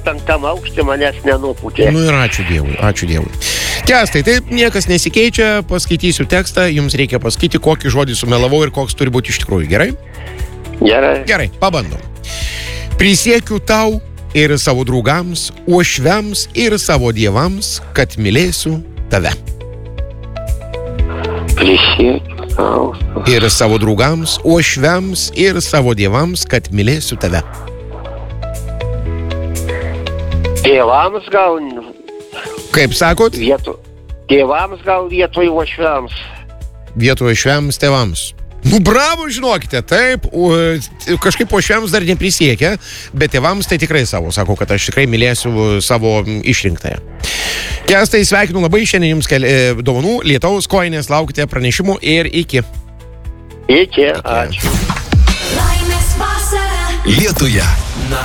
5 aukšte manęs nenupūtė. Nu ir ačiū Dievui. Kęstai, taip niekas nesikeičia, paskaitysiu tekstą, jums reikia pasakyti, kokį žodį sumelavau ir koks turi būti iš tikrųjų, gerai? Gerai, pabandom. Prisiekiu tau ir savo draugams, uošviams ir savo dievams, kad mylėsiu tave. Prisiekiu tau. Ir savo draugams, uošviams ir savo dievams, kad mylėsiu tave. Tėvams gal... Kaip sakot? Tėvams gal vietoj uošviams. Vietoj uošviams tėvams. Nu, bravo, žinokite, taip, kažkaip uošviams dar neprisiekia, bet tėvams tai tikrai savo, sako, kad aš tikrai mylėsiu savo išrinktąją. Kęstai, sveikinu labai, šiandien jums dovanų, lietaus kojinės, laukite pranešimų ir iki. Iki, ačiū. Laimės vasara Lietuje.